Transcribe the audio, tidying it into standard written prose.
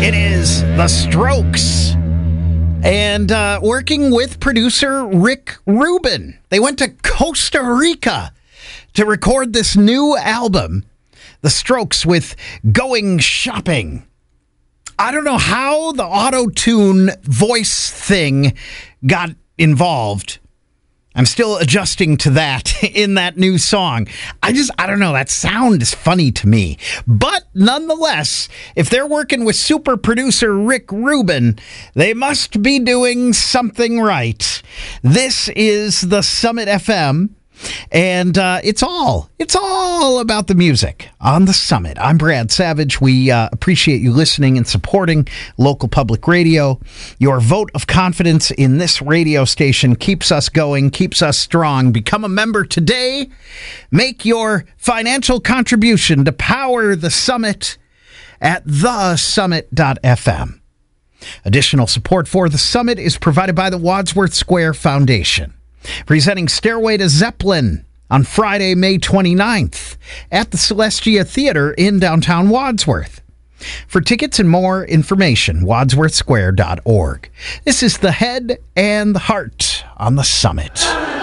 It is The Strokes. And working with producer Rick Rubin. They went to Costa Rica to record this new album, The Strokes, with Going Shopping. I don't know how the auto-tune voice thing got involved. I'm still adjusting to that in that new song. I don't know. That sound is funny to me. But nonetheless, if they're working with super producer Rick Rubin, they must be doing something right. This is the Summit FM. And it's all about the music on the Summit. I'm Brad Savage. We appreciate you listening and supporting local public radio. Your vote of confidence in this radio station keeps us going, keeps us strong. Become a member today. Make your financial contribution to power the Summit at thesummit.fm. Additional support for the Summit is provided by the Wadsworth Square Foundation, presenting Stairway to Zeppelin on Friday, May 29th at the Celestia Theater in downtown Wadsworth. For tickets and more information, wadsworthsquare.org. This is the head and the heart on the Summit.